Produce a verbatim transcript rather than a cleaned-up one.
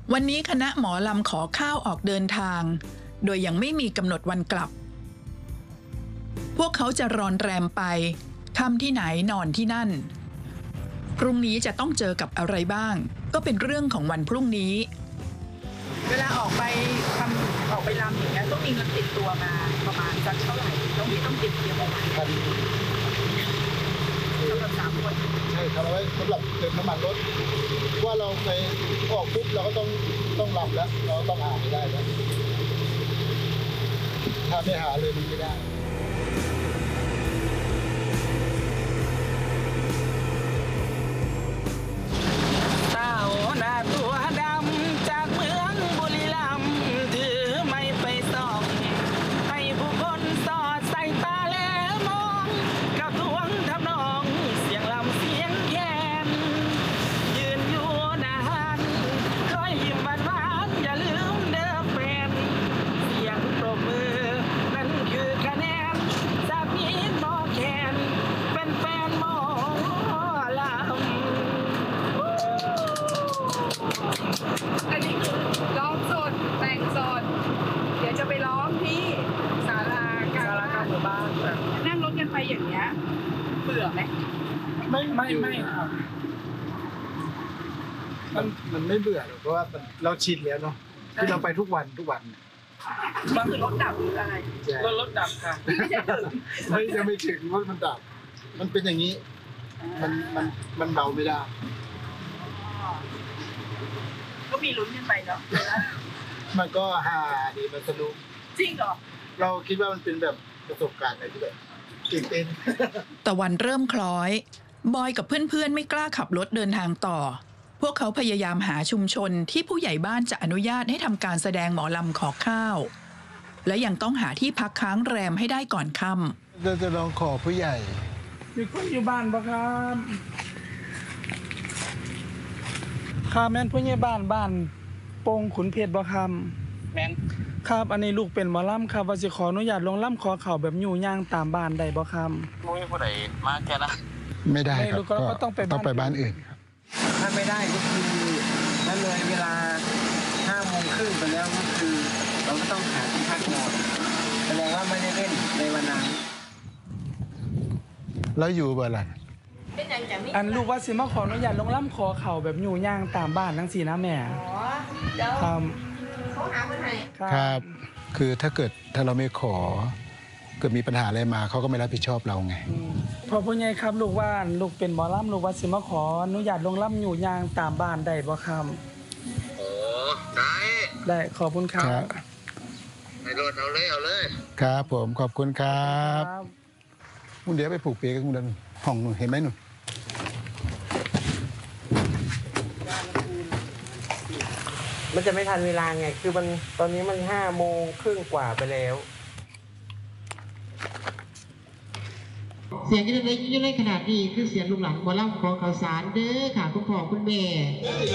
วันนี้คณะหมอลำขอข้าวออกเดินทางโดยยังไม่มีกำหนดวันกลับพวกเขาจะรอนแรมไปค่ำที่ไหนนอนที่นั่นพรุ่งนี้จะต้องเจอกับอะไรบ้างก็เป็นเรื่องของวันพรุ่งนี้เวลาออกไปทำออกไปรำอย่างเงี้ยต้องมีเงินติดตัวมาประมาณสักเท่าไหร่ต้องมีต้องเก็บเตรียมเอาไว้สำหรับสามคนใช่ครับเอาไว้สำหรับเติมน้ำมันรถว่าเราไปออกปุ๊บเราก็ต้องต้องรำแล้วเราต้องหาไม่ได้แล้วถ้าไม่หาเลยมันไม่ได้สาวหน้าตัวดำจากเมืองบุรีรัมย์ถือไม่ไปส่องให้ผู้คนสอดใส่ตาและมองกับทวงทำนองเสียงลำเสียงแคนยืนอยู่นานคอยยิ้มหวานๆอย่าลืมเด้อแฟนเสียงปรบมือนั่นคือคะแนนจากนี้หมอแคนเป็นแฟนหมอลำอันนี้คือร้องสดแต่งสดเดี๋ยวจะไปร้องที่ศาลากลางบ้านหมู่บ้านนั่งรถกันไปอย่างเงี้ยเบื่อไหมไม่ไม่ไม่ครับมันมันไม่เบื่อหรอกเพราะว่าเราชินแล้วเนาะที่เราไปทุกวันทุกวันมันคือรถดับหรืออะไรรถรถดับค่ะไม่ใช่ถึงไม่จะไม่ถึงรถมันดับมันเป็นอย่างนี้มันมันมันเบาไม่ได้ก็มีลุ้นกันไปเนาะมันก็ฮาดีมันสนุกจริงเหรอเราคิดว่ามันเป็นแบบประสบการณ์อะไรที่แบบตื่นเต้นตะวันเริ่มคล้อยบอยกับเพื่อนๆไม่กล้าขับรถเดินทางต่อพวกเขาพยายามหาชุมชนที่ผู้ใหญ่บ้านจะอนุญาตให้ทำการแสดงหมอลำขอข้าวและยังต้องหาที่พักค้างแรมให้ได้ก่อนค่ำเราจะลองขอผู้ใหญ่มีคนอยู่บ้านปะครับข้าแม่นผู้ใหญ่บ้านบ้านโป่งขุนเพชรบ่คำแม่นครับอันนี้ลูกเป็นหมอลำครับว่าสิขออนุญาตลงลำขอเข่าแบบอยู่ย่างตามบ้านได้บ่คำมุ้ยผู้ใดมาแค่นะไม่ได้ครับก็ต้องไปต้องไปบ้านอื่นครับถ้าไม่ได้ก็คือถ้าเลยเวลาห้าโมงครึ่งไปแล้วก็คือเราก็ต้องหาที่พักนอนแสดงว่าไม่ได้เล่นในวันนั้นแล้วอยู่เบอร์อะไรอันลูกว่าสิมาขออนุญาตลงล่ำขอเข่าแบบอยู่ย่างตามบ้านทั้งสี่นะแม่ครับเขาหาเมื่อไหร่ครับคือถ้าเกิดถ้าเราไม่ขอเกิดมีปัญหาอะไรมาเขาก็ไม่รับผิดชอบเราไงพอผู้ใหญ่ครับลูกว่าลูกเป็นหมอลำลูกว่าสิมาขออนุญาตลงล่ำอยู่ย่างตามบ้านได้บ่ครับโอ้ได้ได้ขอบคุณครับให้รถเอาเลยเอาเลยครับผมขอบคุณครับคุณเดี๋ยวไปผูกเปียกับคุณเดินห้องหนูเห็นไหมหนูมันจะไม่ทันเวลาไงคือมันตอนนี้มันห้าโมงครึ่งกว่าไปแล้วเสียงที่ได้ยินในขนาดนี้คือเสียงลูกหลานหมอลำขอข่าวสารเด้อค่ะคุณพ่อคุณแม่